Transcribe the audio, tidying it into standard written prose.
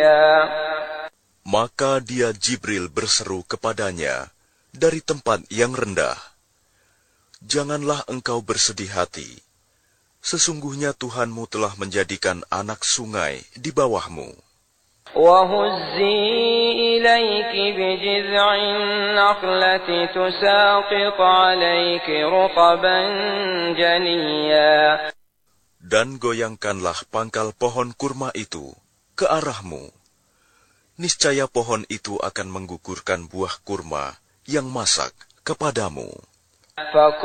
جثيا. Maka dia Jibril berseru kepadanya dari tempat yang rendah, "Janganlah engkau bersedih hati. Sesungguhnya Tuhanmu telah menjadikan anak sungai di bawahmu. وهزي إليك بجذع النخلة تساقط عليك رطبا جنيا." Dan goyangkanlah pangkal pohon kurma itu ke arahmu. Niscaya pohon itu akan menggugurkan buah kurma yang masak kepadamu.